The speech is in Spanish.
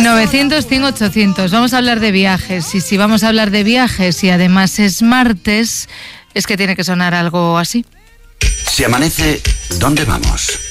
900-100-800. Vamos a hablar de viajes. Y si vamos a hablar de viajes y además es martes, es que tiene que sonar algo así. Si amanece, ¿dónde vamos?